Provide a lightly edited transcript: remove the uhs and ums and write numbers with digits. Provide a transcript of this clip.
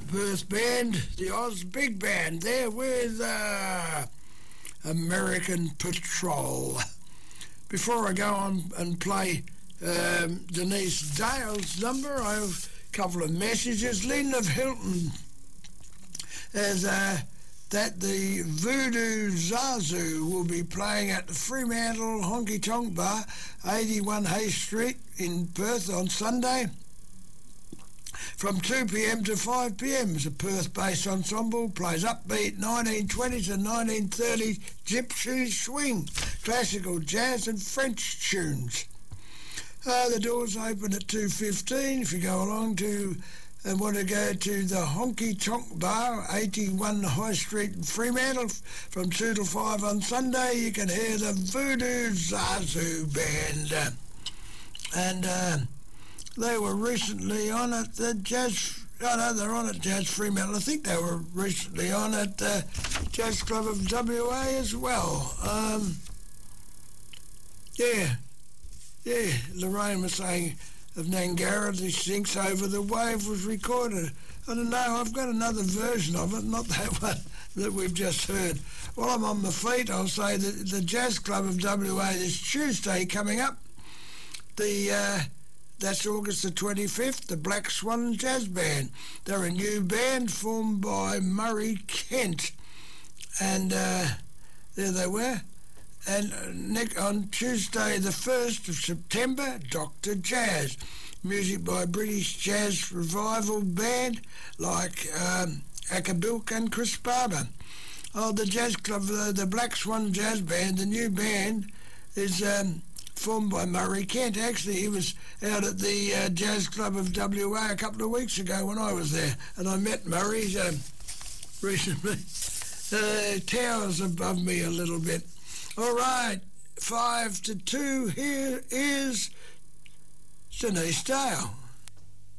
Perth band, the Oz Big Band, there with American Patrol. Before I go on and play Denise Dale's number, I have a couple of messages. Lynn of Hilton is that the Voodoo Zazu will be playing at the Fremantle Honky Tonk Bar, 81 Hay Street in Perth on Sunday from 2 p.m. to 5 p.m. It's a Perth-based ensemble, plays upbeat 1920 to 1930 gypsy swing, classical jazz and French tunes. The doors open at 2:15 if you go along to and want to go to the Honky Tonk Bar, 81 High Street in Fremantle, from 2 to 5 on Sunday. You can hear the Voodoo Zazu Band. And they were recently on at the Jazz... Oh, no, they're on at Jazz Fremantle. I think they were recently on at Jazz Club of WA as well. Yeah, Lorraine was saying of Nangara, the Sinks Over the Wave was recorded. I don't know, I've got another version of it, not that one that we've just heard. While I'm on my feet, I'll say that the Jazz Club of WA this Tuesday coming up, that's August the 25th, the Black Swan Jazz Band. They're a new band formed by Murray Kent. And there they were. And on Tuesday the 1st of September, Dr. Jazz. Music by British Jazz Revival Band like Akabilk and Chris Barber. Oh, the Jazz Club, the Black Swan Jazz Band, the new band, is formed by Murray Kent. Actually, he was out at the Jazz Club of WA a couple of weeks ago when I was there, and I met Murray recently. Towers above me a little bit. All right, 5 to 2, here is Denise Dale.